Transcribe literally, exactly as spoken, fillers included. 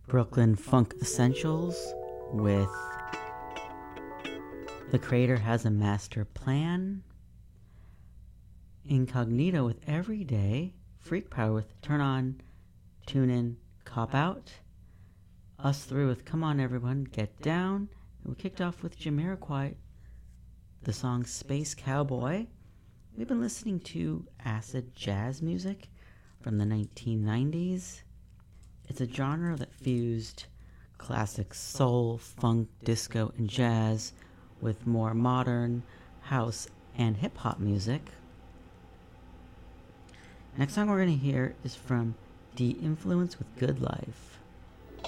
Brooklyn Funk Essentials with The Creator Has a Master Plan. Incognito with Everyday. Freak Power with Turn On, Tune In, Cop Out. Us Through with Come On Everyone, Get Down. And we kicked off with Jamiroquai, the song Space Cowboy. We've been listening to acid jazz music from the nineteen nineties. It's a genre that fused classic soul, funk, disco, and jazz with more modern house and hip-hop music. Next song we're going to hear is from The Influence with Good Life.